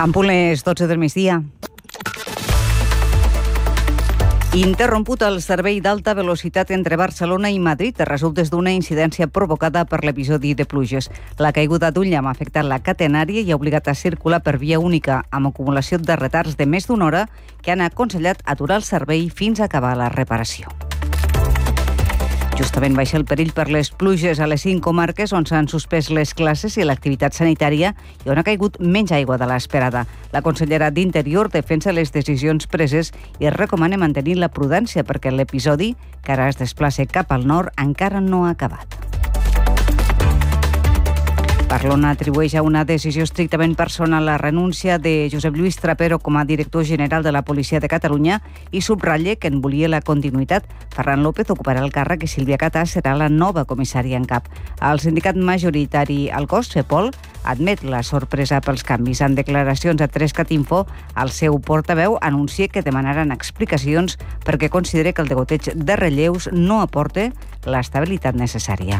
En punt les 12 del migdia. Interromput el servei d'alta velocitat entre Barcelona i Madrid a resultes d'una incidència provocada per l'episodi de pluges. La caiguda d'un llamp ha afectat la catenària i ha obligat a circular per via única, amb acumulació de retards de més d'una hora que han aconsellat aturar el servei fins a acabar la reparació. Justament baixa el perill per les pluges a les 5 comarques on s'han suspès les classes i l'activitat sanitària i on ha caigut menys aigua de l'esperada. La consellera d'Interior defensa les decisions preses i recomana mantenir la prudència perquè l'episodi, que ara es desplaça cap al nord, encara no ha acabat. Barcelona atribueix a una decisió estrictament personal la renúncia de Josep Lluís Trapero com a director general de la Policia de Catalunya i subratlla que en volia la continuïtat. Ferran López ocuparà el càrrec i Sílvia Catà serà la nova comissària en cap. El sindicat majoritari al cos, FEPOL, admet la sorpresa pels canvis. En declaracions a 3CatInfo, el seu portaveu anuncia que demanaran explicacions perquè considera que el degoteig de relleus no aporta l'estabilitat necessària.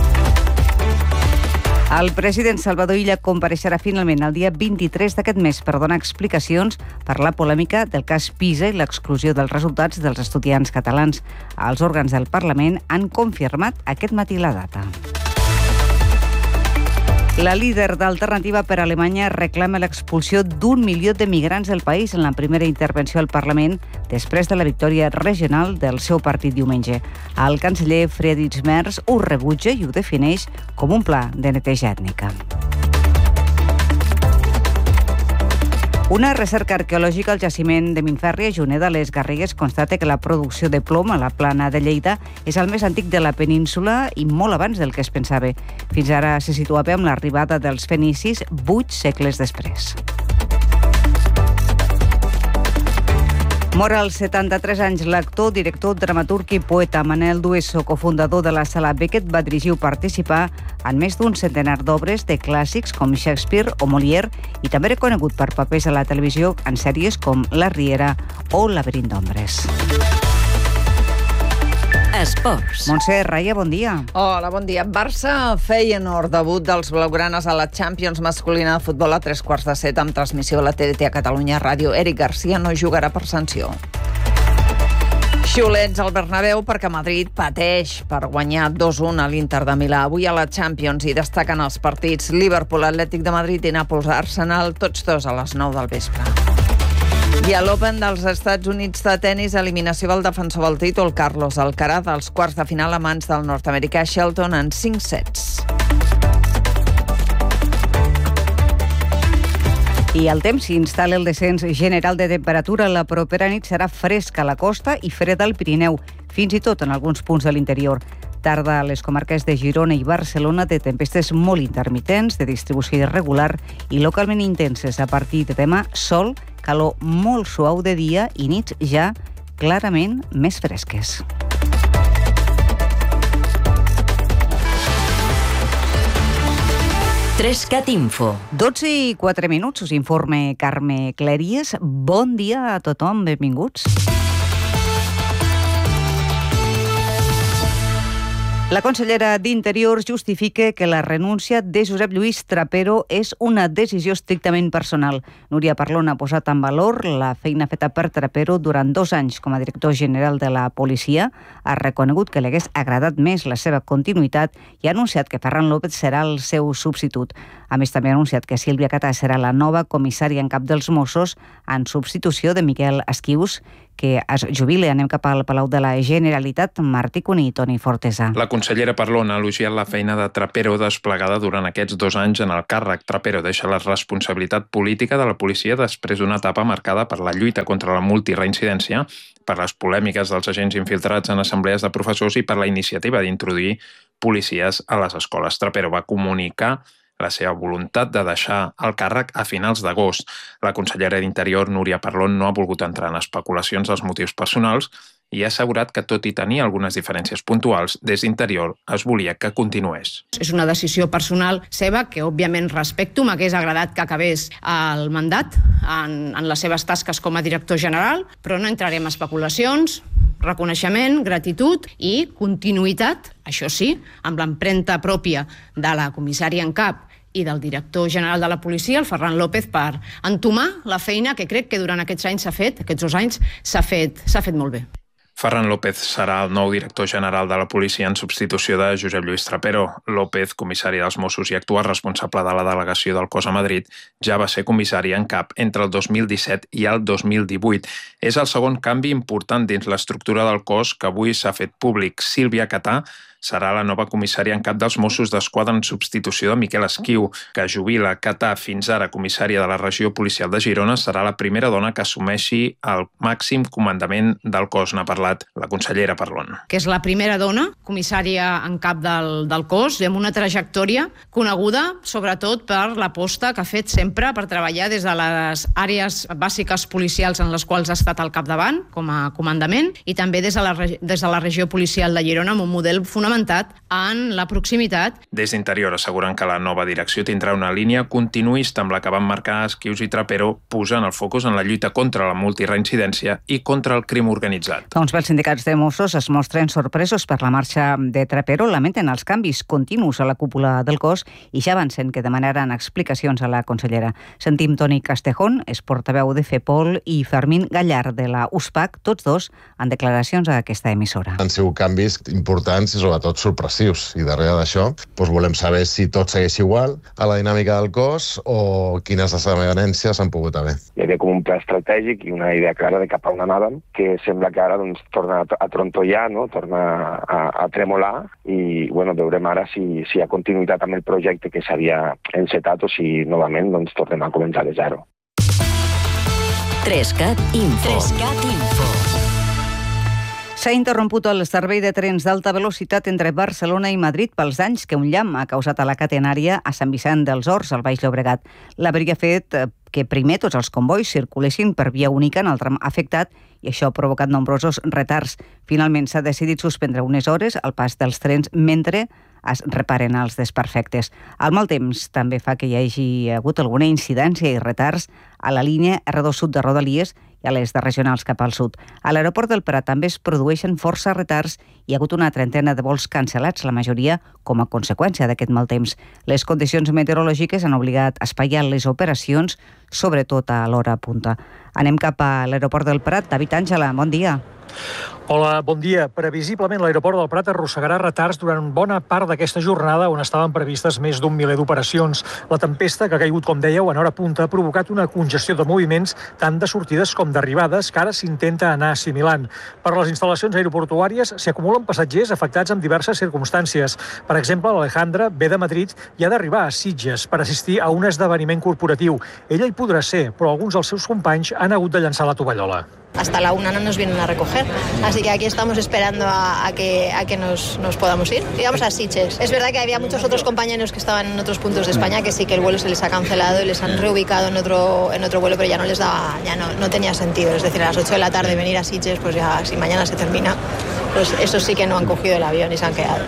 El president Salvador Illa compareixerà finalment el dia 23 d'aquest mes per donar explicacions per la polèmica del cas PISA i l'exclusió dels resultats dels estudiants catalans. Els òrgans del Parlament han confirmat aquest matí la data. La líder d'Alternativa per Alemanya reclama l'expulsió d'1 milió de migrants del país en la primera intervenció al Parlament després de la victòria regional del seu partit diumenge. El canceller Friedrich Merz ho rebutja i ho defineix com un pla de neteja ètnica. Una recerca arqueològica al jaciment de Minferri a Juneda, a les Garrigues, constata que la producció de plom a la plana de Lleida és el més antic de la península i molt abans del que es pensava. Fins ara se situava amb l'arribada dels fenicis 8 segles després. Mor als 73 anys l'actor, director, dramaturg i poeta Manel Dueso, cofundador de la Sala Beckett, va dirigir o participar en més d'un centenar d'obres de clàssics com Shakespeare o Molière i també reconegut per papers a la televisió en sèries com La Riera o Laberint d'ombres. Esports. Montse Raia, bon dia. Hola, bon dia. Barça-Feyenoord, debut dels blaugranes a la Champions masculina de futbol a 7:15 amb transmissió a la TDT a Catalunya Ràdio. Eric Garcia no jugarà per sanció. Xiulets al Bernabéu perquè Madrid pateix per guanyar 2-1 a l'Inter de Milà. Avui a la Champions hi destaquen els partits Liverpool, Atlètic de Madrid i Nàpols-Arsenal, tots dos a les 9 del vespre. I a l'Open dels Estats Units de tennis, eliminació del defensor del títol Carlos Alcaraz als quarts de final a mans del nord-americà Shelton en 5 sets. I el temps s'instal·la el descens general de temperatura. La propera nit serà fresca a la costa i freda al Pirineu, fins i tot en alguns punts de l'interior. Tarda a les comarques de Girona i Barcelona de tempestes molt intermitents, de distribució irregular i localment intenses. A partir de demà, sol, calor molt suau de dia i nits ja clarament més fresques. CatInfo. 12:04, us informa Carme Cleries. Bon dia a tothom, benvinguts. La consellera d'Interior justifica que la renúncia de Josep Lluís Trapero és una decisió estrictament personal. Núria Parlon ha posat en valor la feina feta per Trapero durant 2 anys com a director general de la policia, ha reconegut que li hagués agradat més la seva continuïtat i ha anunciat que Ferran López serà el seu substitut. A més, també ha anunciat que Sílvia Catà serà la nova comissària en cap dels Mossos en substitució de Miquel Esquius, que es jubila. Anem cap al Palau de la Generalitat. Martí Cuní i Toni Fortesa. La consellera Parlon ha elogiat la feina de Trapero desplegada durant aquests 2 anys en el càrrec. Trapero deixa la responsabilitat política de la policia després d'una etapa marcada per la lluita contra la multireincidència, per les polèmiques dels agents infiltrats en assemblees de professors i per la iniciativa d'introduir policies a les escoles. Trapero va comunicar la seva voluntat de deixar el càrrec a finals d'agost. La consellera d'Interior, Núria Parlon, no ha volgut entrar en especulacions dels motius personals i ha assegurat que, tot i tenir algunes diferències puntuals, des d'Interior es volia que continués. És una decisió personal seva que, òbviament, respecto. M'hagués agradat que acabés el mandat en les seves tasques com a director general, però no entraré en especulacions. Reconeixement, gratitud i continuïtat, això sí, amb l'empremta pròpia de la comissària en cap i del director general de la policia, el Ferran López, per entomar la feina que crec que durant aquests anys aquests 2 anys, s'ha fet molt bé. Ferran López serà el nou director general de la policia en substitució de Josep Lluís Trapero. López, comissari dels Mossos i actual responsable de la delegació del cos a Madrid, ja va ser comissari en cap entre el 2017 i el 2018. És el segon canvi important dins l'estructura del cos que avui s'ha fet públic. Sílvia Catà serà la nova comissària en cap dels Mossos d'Esquadra en substitució de Miquel Esquiu, que jubila. Catà, fins ara comissària de la regió policial de Girona, serà la primera dona que assumeixi el màxim comandament del cos. N'ha parlat la consellera Parlon. Que és la primera dona comissària en cap del cos, amb una trajectòria coneguda sobretot per l'aposta que ha fet sempre per treballar des de les àrees bàsiques policials en les quals ha estat al capdavant com a comandament i també des de la regió policial de Girona amb un model fonamentat en la proximitat. Des d'Interior asseguren que la nova direcció tindrà una línia continuista amb la que van marcar Esquius i Trapero, posant el focus en la lluita contra la multireincidència i contra el crim organitzat. Doncs els sindicats de Mossos es mostren sorpresos per la marxa de Trapero, lamenten els canvis continus a la cúpula del cos i ja avancen que demanaran explicacions a la consellera. Sentim Toni Castejón, és portaveu de FEPOL, i Fermín Gallard de la USPAC, tots dos en declaracions a aquesta emissora. Han sigut canvis importants i sobretot sorpressius, i darrere d'això volem saber si tot segueix igual a la dinàmica del cos o quines desavenències han pogut haver. Hi havia com un pla estratègic i una idea clara de cap a on anàvem, que sembla que ara torna a trontollar, no? Torna a tremolar i veurem ara si hi ha continuïtat amb el projecte que s'havia encetat o si novament tornem a començar de zero. 3CAT Info. S'ha interromput el servei de trens d'alta velocitat entre Barcelona i Madrid pels danys que un llamp ha causat a la catenària a Sant Vicent dels Horts, al Baix Llobregat. L'avaria ha fet que primer tots els convois circulessin per via única en el tram afectat i això ha provocat nombrosos retards. Finalment s'ha decidit suspendre unes hores el pas dels trens mentre es reparen els desperfectes. El mal temps també fa que hi hagi hagut alguna incidència i retards a la línia R2 Sud de Rodalies i a les de regionals cap al sud. A l'aeroport del Prat també es produeixen força retards i hi ha hagut una trentena de vols cancel·lats, la majoria com a conseqüència d'aquest mal temps. Les condicions meteorològiques han obligat a espaiar les operacions, sobretot a l'hora punta. Anem cap a l'aeroport del Prat. David Àngela, bon dia. Hola, bon dia. Previsiblement, l'aeroport del Prat arrossegarà retards durant bona part d'aquesta jornada on estaven previstes més d'un miler d'operacions. La tempesta, que ha caigut, com dèieu, en hora punta, ha provocat una congestió de moviments tant de sortides com d'arribades que ara s'intenta anar assimilant. Per les instal·lacions aeroportuàries s'hi acumulen passatgers afectats amb diverses circumstàncies. Per exemple, l'Alejandra ve de Madrid i ha d'arribar a Sitges per assistir a un esdeveniment corporatiu. Ella hi podrà ser, però alguns dels seus companys han hagut de llançar la tovallola. Hasta la 1 no nos vienen a recoger, así que aquí estamos esperando a que nos podamos ir. Íbamos a Sitges. Es verdad que había muchos otros compañeros que estaban en otros puntos de España que sí que el vuelo se les ha cancelado y les han reubicado en otro vuelo, pero ya no les daba, no tenía sentido. Es decir, a las 8 de la tarde venir a Sitges, pues ya si mañana se termina, pues esos sí que no han cogido el avión y se han quedado.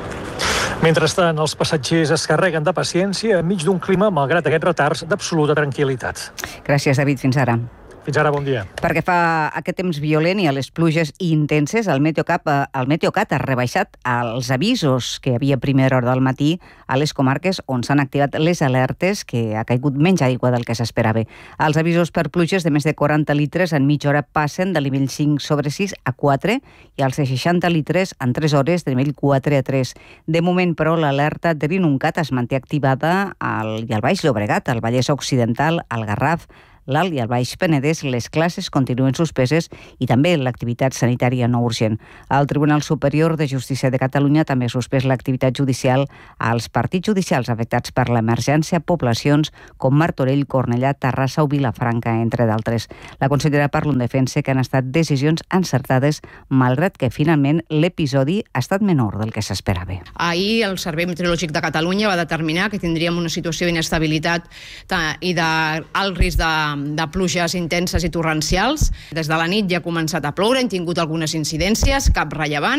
Mentrestant, els passatgers es carreguen de paciència enmig d'un clima, malgrat aquests retards, d'absoluta tranquil·litat. Gràcies, David. Fins ara. Fins ara, bon dia. Perquè fa aquest temps violent i a les pluges intenses, el Meteocat ha rebaixat els avisos que hi havia a primera hora del matí a les comarques on s'han activat les alertes que ha caigut menys aigua del que s'esperava. Els avisos per pluges de més de 40 litres en mitja hora passen de nivell 5/6 a 4 i els de 60 litres en 3 hores de nivell 4 a 3. De moment, però, l'alerta de l'inuncat es manté activada al Baix Llobregat, al Vallès Occidental, al Garraf, l'Alt i el Baix Penedès. Les classes continuen suspeses i també l'activitat sanitària no urgent. El Tribunal Superior de Justícia de Catalunya també ha suspès l'activitat judicial als partits judicials afectats per l'emergència, poblacions com Martorell, Cornellà, Terrassa o Vilafranca, entre d'altres. La consellera Parlon defensa que han estat decisions encertades, malgrat que finalment l'episodi ha estat menor del que s'esperava. Ahir el Servei Meteorològic de Catalunya va determinar que tindríem una situació d'inestabilitat i d'alt risc de pluges intenses i torrencials. Des de la nit ja ha començat a ploure, hem tingut algunes incidències, cap rellevant.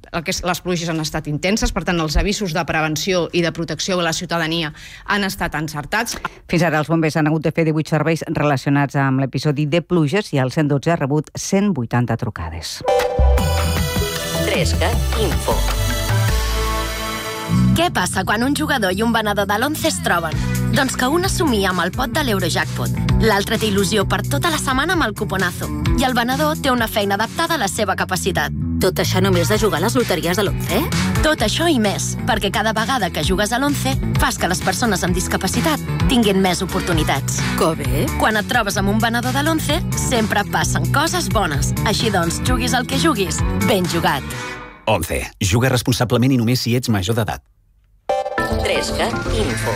Les pluges han estat intenses, per tant, els avisos de prevenció i de protecció a la ciutadania han estat encertats. Fins ara els bombers han hagut de fer 18 serveis relacionats amb l'episodi de pluges i el 112 ha rebut 180 trucades. 3CAT Info. Què passa quan un jugador i un venedor de l'11 es troben? Doncs que un assumia amb el pot de l'Eurojackpot, l'altre té il·lusió per tota la setmana amb el cuponazo i el venedor té una feina adaptada a la seva capacitat. Tot això només de jugar a les loteries de l'11? Tot això i més, perquè cada vegada que jugues a l'11 fas que les persones amb discapacitat tinguin més oportunitats. Que bé! Quan et trobes amb un venedor de l'11, sempre passen coses bones. Així doncs, juguis el que juguis, ben jugat. 11. Juga responsablement i només si ets major d'edat. 3CAT Info.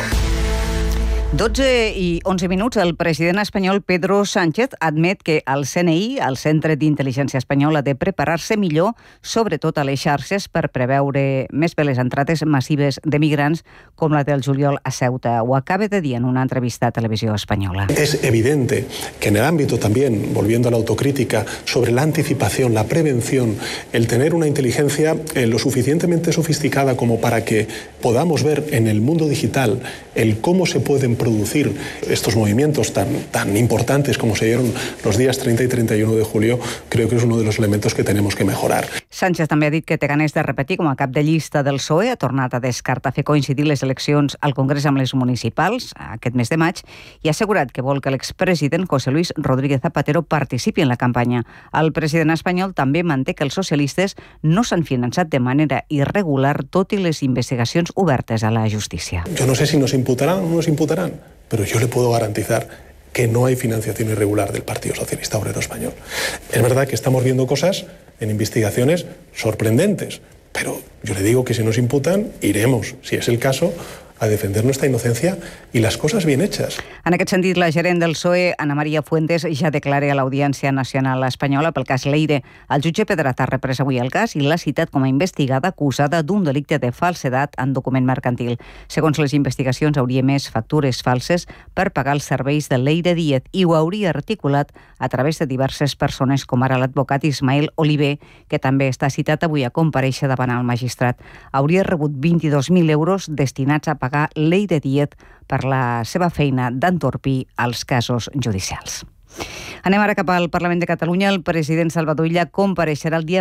12 i 11 minuts, el president espanyol Pedro Sánchez admet que el CNI, el Centre d'Intel·ligència Espanyol, ha de preparar-se millor, sobretot a les xarxes, per preveure més bé les entrades massives de migrants com la del juliol a Ceuta. Ho acaba de dir en una entrevista a Televisió Espanyola. Es evidente que en el ámbito también, volviendo a la autocrítica, sobre la anticipación, la prevención, el tener una inteligencia lo suficientemente sofisticada como para que podamos ver en el mundo digital el cómo se pueden producir estos movimientos tan importantes como se dieron los días 30 y 31 de julio, creo que es uno de los elementos que tenemos que mejorar. Sánchez també ha dit que té ganes de repetir com a cap de llista del PSOE, ha tornat a descartar fer coincidir les eleccions al Congrés amb les municipals aquest mes de maig i ha assegurat que vol que l'expresident José Luis Rodríguez Zapatero participi en la campanya. El president espanyol també manté que els socialistes no s'han finançat de manera irregular tot i les investigacions obertes a la justícia. Yo no sé si nos imputarán o no nos imputarán, pero yo le puedo garantizar que no hay financiación irregular del Partido Socialista Obrero Español. Es verdad que estamos viendo cosas en investigaciones sorprendentes, pero yo le digo que si nos imputan, iremos, si es el caso, a defender nuestra inocencia y las cosas bien hechas. En aquest sentit, la gerent del PSOE, Ana María Fuentes, ja declara a l'Audiència Nacional Espanyola pel cas Leire. El jutge Pedret ha reprès avui el cas i l'ha citat com a investigada acusada d'un delicte de falsedat en document mercantil. Segons les investigacions, hauria emès factures falses per pagar els serveis de Leire Díez i ho hauria articulat a través de diverses persones, com ara l'advocat Ismael Oliver, que també està citat avui a comparèixer davant el magistrat. Hauria rebut 22.000 euros destinats a pagar Leire Díez per la seva feina d'entorpir els casos judicials. Anem ara cap al Parlament de Catalunya. El president Salvador Illa compareixerà el dia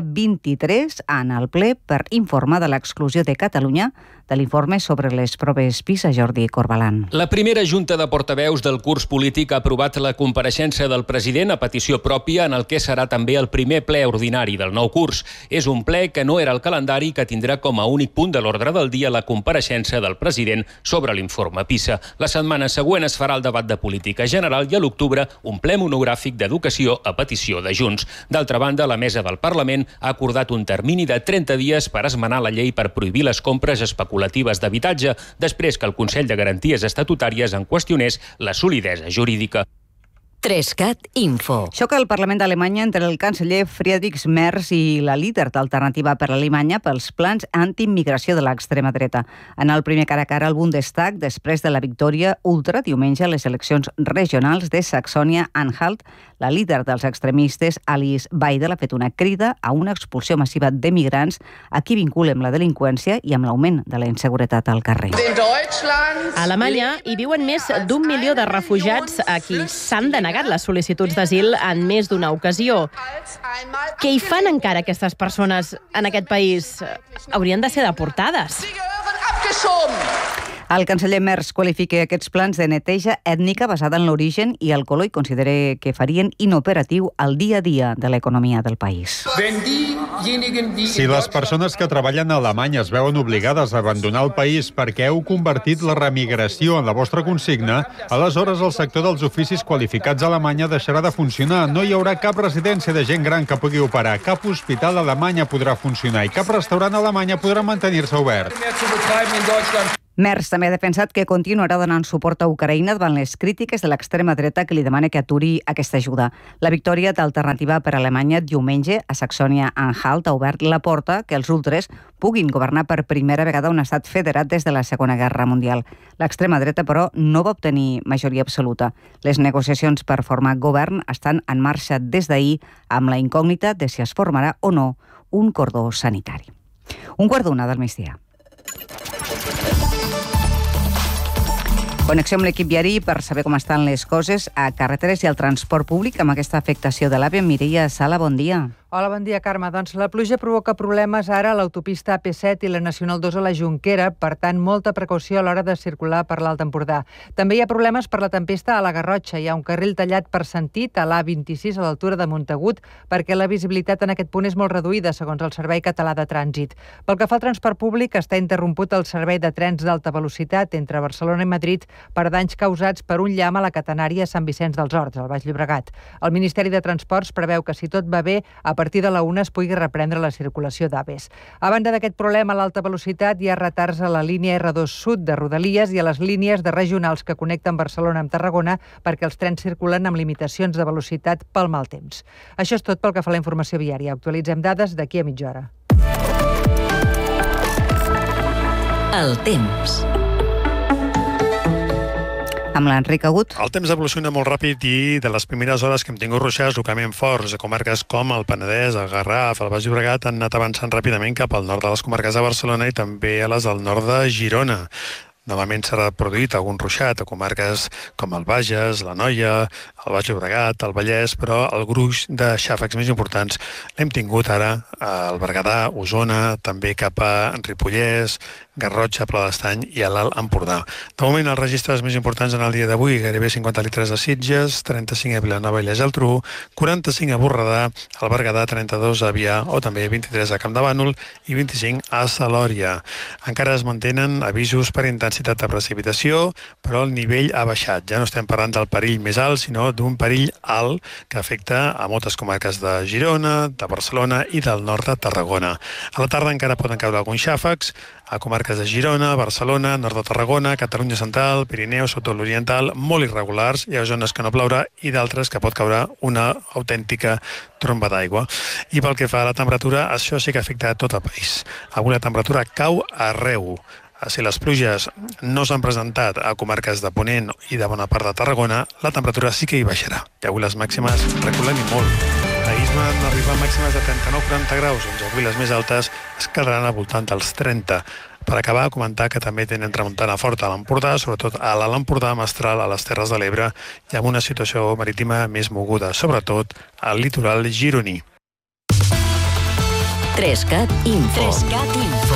23 en el ple per informar de l'exclusió de Catalunya de l'informe sobre les proves PISA. Jordi Corbalan. La primera Junta de Portaveus del curs polític ha aprovat la compareixença del president a petició pròpia en el que serà també el primer ple ordinari del nou curs. És un ple que no era el calendari que tindrà com a únic punt de l'ordre del dia la compareixença del president sobre l'informe PISA. La setmana següent es farà el debat de política general i a l'octubre un ple monogràfic d'educació a petició de Junts. D'altra banda, la mesa del Parlament ha acordat un termini de 30 dies per esmenar la llei per prohibir les compres especulatives d'habitatge, després que el Consell de Garanties Estatutàries en qüestionés la solidesa jurídica. 3CAT Info. Xoca al Parlament d'Alemanya entre el canceller Friedrich Merz i la líder d'Alternativa per Alemanya pels plans anti-immigració de l'extrema dreta. En el primer cara a cara al Bundestag, després de la victòria ultra diumenge a les eleccions regionals de Saxònia-Anhalt, la líder dels extremistes, Alice Weidel, ha fet una crida a una expulsió massiva de migrants a qui vincula amb la delinqüència i amb l'augment de la inseguretat al carrer. A Alemanya hi viuen més d'1 milió de refugiats a qui s'han denegat les sol·licituds d'asil en més d'una ocasió. Què hi fan encara aquestes persones en aquest país? Haurien de ser deportades. El canceller Merz qualifica aquests plans de neteja ètnica basada en l'origen i el color i considera que farien inoperatiu el dia a dia de l'economia del país. Si les persones que treballen a Alemanya es veuen obligades a abandonar el país perquè heu convertit la remigració en la vostra consigna, aleshores el sector dels oficis qualificats a Alemanya deixarà de funcionar. No hi haurà cap residència de gent gran que pugui operar, cap hospital a Alemanya podrà funcionar i cap restaurant a Alemanya podrà mantenir-se obert. Merz també ha defensat que continuarà donant suport a Ucraïna davant les crítiques de l'extrema dreta que li demana que aturi aquesta ajuda. La victòria d'Alternativa per Alemanya diumenge a Saxònia-Anhalt ha obert la porta que els ultres puguin governar per primera vegada un estat federat des de la Segona Guerra Mundial. L'extrema dreta, però, no va obtenir majoria absoluta. Les negociacions per formar govern estan en marxa des d'ahir amb la incògnita de si es formarà o no un cordó sanitari. 1:15 del migdia. Connexió amb l'equip diari per saber com estan les coses a carreteres i al transport públic amb aquesta afectació de l'AVE. Mireia Sala, bon dia. Hola, bon dia, Carme. Doncs la pluja provoca problemes ara a l'autopista AP7 i la Nacional 2 a la Jonquera, per tant, molta precaució a l'hora de circular per l'Alt Empordà. També hi ha problemes per la tempesta a la Garrotxa. Hi ha un carril tallat per sentit a l'A26 a l'altura de Montagut, perquè la visibilitat en aquest punt és molt reduïda, segons el Servei Català de Trànsit. Pel que fa al transport públic, està interromput el servei de trens d'alta velocitat entre Barcelona i Madrid per danys causats per un llamp a la catenària Sant Vicenç dels Horts, al Baix Llobregat. El Ministeri de Transports preveu que, si tot va bé, a partir de la 1 es pugui reprendre la circulació d'AVEs. A banda d'aquest problema a l'alta velocitat, hi ha retards a la línia R2 Sud de Rodalies i a les línies de regionals que connecten Barcelona amb Tarragona perquè els trens circulen amb limitacions de velocitat pel mal temps. Això és tot pel que fa a la informació viària. Actualitzem dades d'aquí a mitja hora. El temps. Amb l'Enric Agut. El temps evoluciona molt ràpid i de les primeres hores que hem tingut ruixats localment forts a comarques com el Penedès, el Garraf, el Baix Llobregat han anat avançant ràpidament cap al nord de les comarques de Barcelona i també a les del nord de Girona. Novament s'ha produït algun ruixat a comarques com el Bages, la Noia, el Baix Llobregat, el Vallès, però el gruix de xàfecs més importants l'hem tingut ara al Berguedà, Osona, també cap a Ripollès, Garrotxa, Pla d'Estany i a l'Alt Empordà. De moment, els registres més importants en el dia d'avui, gairebé 50 litres a Sitges, 35 a Vilanova i la Geltrú, 45 a Borredà, al Berguedà, 32 a Avià o també 23 a Campdevànol i 25 a Salòria. Encara es mantenen avisos per intensitat de precipitació, però el nivell ha baixat. Ja no estem parlant del perill més alt, sinó d'un perill alt que afecta a moltes comarques de Girona, de Barcelona i del nord de Tarragona. A la tarda encara poden caure alguns xàfecs a comarques de Girona, Barcelona, nord de Tarragona, Catalunya Central, Pirineu, Sotol Oriental, molt irregulars. Hi ha zones que no plourà i d'altres que pot caure una autèntica tromba d'aigua. I pel que fa a la temperatura, això sí que afecta a tot el país. Avui la temperatura cau arreu. Si les pluges no s'han presentat a comarques de Ponent i de bona part de Tarragona, la temperatura sí que hi baixarà. I avui les màximes reculen i molt. Ahir van arribar màximes de 39-40 graus, doncs avui les més altes es quedaran al voltant dels 30. Per acabar, comentar que també tenen tramuntana forta a l'Empordà, sobretot a l'Alt Empordà, Mestral, a les Terres de l'Ebre, i amb una situació marítima més moguda, sobretot al litoral gironí. 3CAT Info. 3CAT Info.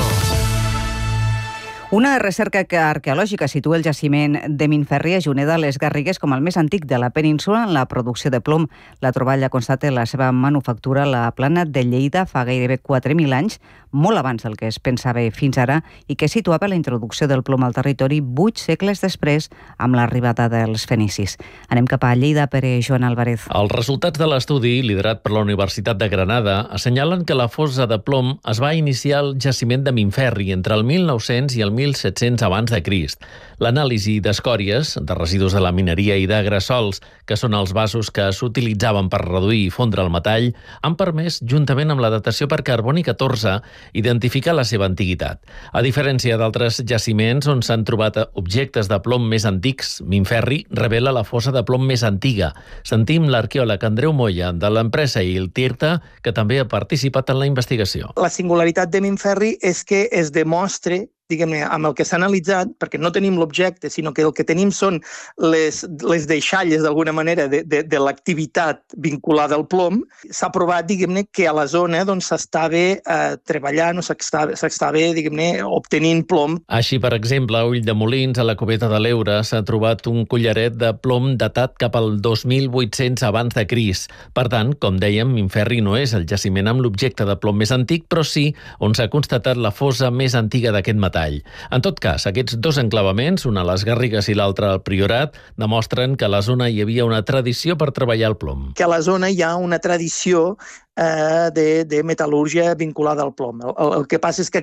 Una recerca arqueològica situa el jaciment de Minferri a Juneda a les Garrigues com el més antic de la península en la producció de plom. La troballa constata la seva manufactura a la plana de Lleida fa gairebé 4.000 anys, molt abans del que es pensava fins ara, i que situava la introducció del plom al territori 8 segles després amb l'arribada dels fenicis. Anem cap a Lleida per Joan Álvarez. Els resultats de l'estudi, liderat per la Universitat de Granada, assenyalen que la fosa de plom es va iniciar al jaciment de Minferri entre el 1900 i el 1700 abans de Crist. L'anàlisi d'escòries, de residus de la mineria i de gressols, que són els vasos que s'utilitzaven per reduir i fondre el metall, han permès, juntament amb la datació per carboni 14, identificar la seva antiguitat. A diferència d'altres jaciments on s'han trobat objectes de plom més antics, Minferri revela la fosa de plom més antiga. Sentim l'arqueòleg Andreu Moya, de l'empresa Iltirta, que també ha participat en la investigació. La singularitat de Minferri és que es demostra, diguem-ne, amb el que s'ha analitzat, perquè no tenim l'objecte, sinó que el que tenim són les deixalles, d'alguna manera, de l'activitat vinculada al plom. S'ha provat, diguem-ne, que a la zona s'estava treballant o s'estava, diguem-ne, obtenint plom. Així, per exemple, a Ulldemolins, a la Cubeta de l'Eure, s'ha trobat un collaret de plom datat cap al 2800 abans de Crist. Per tant, com dèiem, Minferri no és el jaciment amb l'objecte de plom més antic, però sí on s'ha constatat la fosa més antiga d'aquest metall. En tot cas, aquests dos enclavaments, un a les Garrigues i l'altre al Priorat, demostren que a la zona hi havia una tradició per treballar el plom. Que a la zona hi ha una tradició de metal·lúrgia vinculada al plom. El que passa és que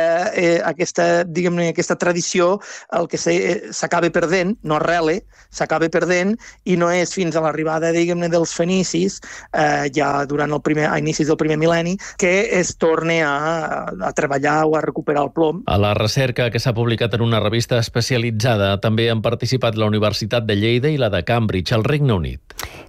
aquesta tradició el que s'acaba perdent, no arrela, s'acaba perdent i no és fins a l'arribada, diguem-ne, dels fenicis, ja durant a inicis del primer mil·lenni, que es torna a treballar o a recuperar el plom. A la recerca que s'ha publicat en una revista especialitzada també han participat la Universitat de Lleida i la de Cambridge, al Regne Unit.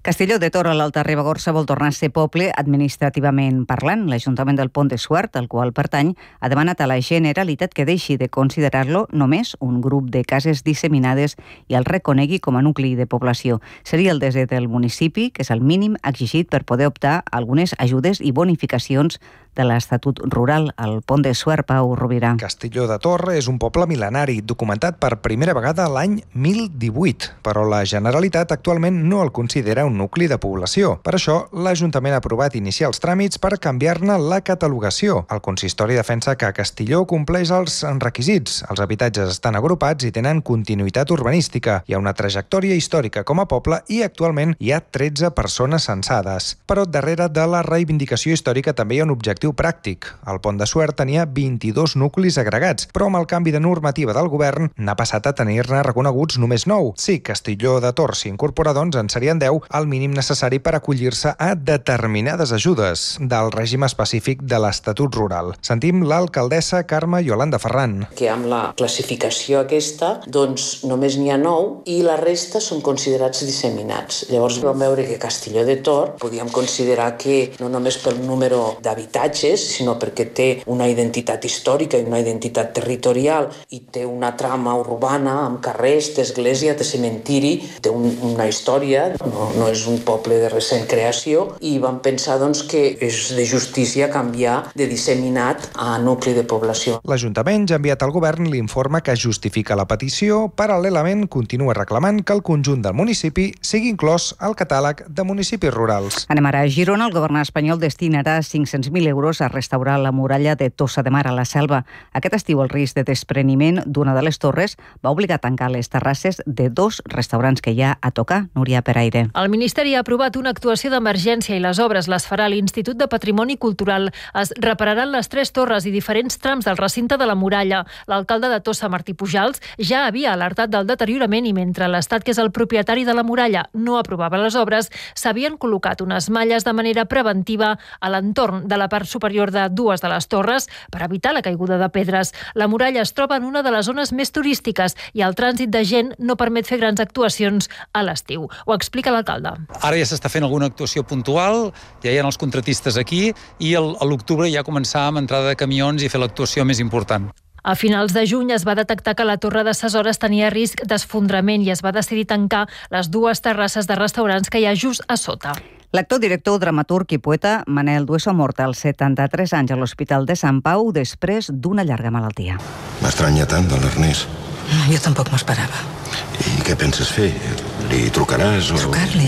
Castelló de Tor, a l'Alta Ribagorça, vol tornar a ser poble administrativament parlant. L'Ajuntament del Pont de Suert, al qual pertany, ha demanat a la Generalitat que deixi de considerar-lo només un grup de cases disseminades i el reconegui com a nucli de població. Seria el desè del municipi, que és el mínim exigit per poder optar a algunes ajudes i bonificacions de l'Estatut Rural. Al Pont de Suert, Pau Rovira. Castelló de Tor és un poble mil·lenari, documentat per primera vegada l'any 1018, però la Generalitat actualment no el considera un nucli de població. Per això, l'Ajuntament ha aprovat iniciar els tràmits per canviar-ne la catalogació. El consistori defensa que Castelló compleix els requisits. Els habitatges estan agrupats i tenen continuïtat urbanística. Hi ha una trajectòria històrica com a poble i actualment hi ha 13 persones censades. Però darrere de la reivindicació històrica també hi ha un objectiu pràctic. El Pont de Suert tenia 22 nuclis agregats, però amb el canvi de normativa del govern n'ha passat a tenir-ne reconeguts només 9. Si Castelló de Tor s'incorpora, doncs en serien 10, el mínim necessari per acollir-se a determinades ajudes del règim específic de l'Estatut Rural. Sentim l'alcaldessa Carme Yolanda Ferran. Que amb la classificació aquesta, doncs només n'hi ha 9 i la resta són considerats disseminats. Llavors vam veure que Castelló de Tor podíem considerar que no només pel número d'habitatges, sinó perquè té una identitat històrica i una identitat territorial i té una trama urbana amb carrers, té església, té cementiri, té una història, no és un poble de recent creació, i vam pensar doncs, que és de justícia canviar de disseminat a nucli de població. L'Ajuntament ja ha enviat al govern l'informe que justifica la petició. Paral·lelament, continua reclamant que el conjunt del municipi sigui inclòs al catàleg de municipis rurals. Anem ara a Girona. El govern espanyol destinarà 500.000 euros a restaurar la muralla de Tossa de Mar a la Selva. Aquest estiu el risc de despreniment d'una de les torres va obligar a tancar les terrasses de 2 restaurants que hi ha a tocar. Núria Peraire. El Ministeri ha aprovat una actuació d'emergència i les obres les farà l'Institut de Patrimoni Cultural. Es repararan les 3 torres i diferents trams del recinte de la muralla. L'alcalde de Tossa, Martí Pujals, ja havia alertat del deteriorament i mentre l'Estat, que és el propietari de la muralla, no aprovava les obres, s'havien col·locat unes malles de manera preventiva a l'entorn de la part superior de 2 de les torres per evitar la caiguda de pedres. La muralla es troba en una de les zones més turístiques i el trànsit de gent no permet fer grans actuacions a l'estiu. Ho explica l'alcalde. Ara ja s'està fent alguna actuació puntual, ja hi ha els contratistes aquí i a l'octubre ja començar amb entrada de camions i fer l'actuació més important. A finals de juny es va detectar que la torre de ses hores tenia risc d'esfondrament i es va decidir tancar les 2 terrasses de restaurants que hi ha just a sota. L'actor, director, dramaturg i poeta Manel Dueso ha mort als 73 anys a l'Hospital de Sant Pau després d'una llarga malaltia. M'estranya tant de l'Ernest. Jo tampoc m'ho esperava. I què penses fer? Li trucaràs o... Trucar-li?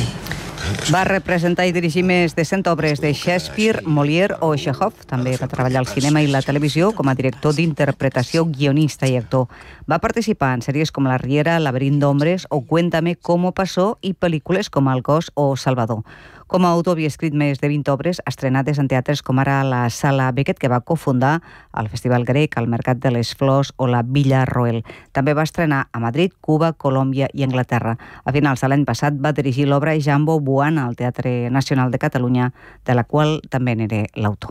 Va representar i dirigir més de 100 obres de Shakespeare, Molière o Chekhov. També va treballar al cinema i la televisió com a director d'interpretació, guionista i actor. Va participar en sèries com La Riera, Laberint d'Hombres o Cuéntame cómo pasó i pel·lícules com El Gos o Salvador. Com a autor havia escrit més de 20 obres estrenades en teatres com ara la Sala Beckett, que va cofundar el Festival Grec, el Mercat de les Flors o la Villa Roel. També va estrenar a Madrid, Cuba, Colòmbia i Anglaterra. A finals de l'any passat va dirigir l'obra Jambo Buana al Teatre Nacional de Catalunya, de la qual també n'era l'autor.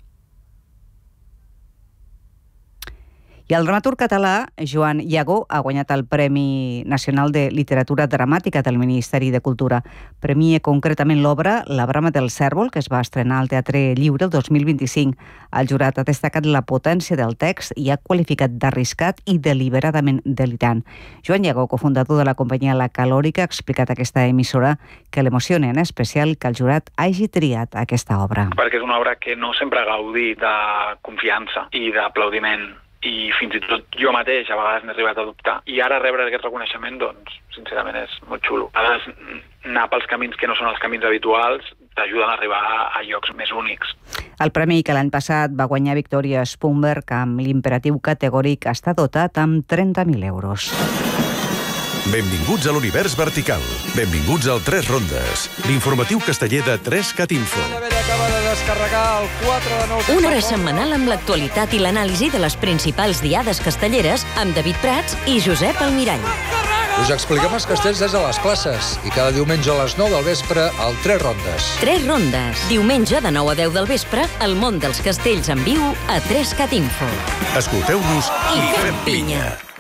I el dramaturg català Joan Llagó ha guanyat el Premi Nacional de Literatura Dramàtica del Ministeri de Cultura. Premia concretament l'obra La brama del cèrvol, que es va estrenar al Teatre Lliure el 2025. El jurat ha destacat la potència del text i ha qualificat d'arriscat i deliberadament delirant. Joan Llagó, cofundador de la companyia La Calòrica, ha explicat a aquesta emissora que l'emociona en especial que el jurat hagi triat aquesta obra. Perquè és una obra que no sempre ha gaudit de confiança i d'aplaudiment. I fins i tot jo mateix a vegades n'he arribat a dubtar. I ara rebre aquest reconeixement, doncs, sincerament és molt xulo. A vegades anar pels camins que no són els camins habituals t'ajuden a arribar a llocs més únics. El premi que l'any passat va guanyar Victoria Spunberg amb l'imperatiu categòric està dotat amb 30.000 euros. Benvinguts a l'univers vertical. Benvinguts al 3 Rondes, l'informatiu casteller de 3CAT Info. Acaba de descarregar el 4 de 9... Una hora setmanal amb l'actualitat i l'anàlisi de les principals diades castelleres amb David Prats i Josep Almirall. Us expliquem els castells des de les classes i cada diumenge a les 9 del vespre al 3 Rondes. 3 Rondes. Diumenge de 9 a 10 del vespre, el món dels castells en viu a 3CAT Info. Escolteu-nos i fem pinya.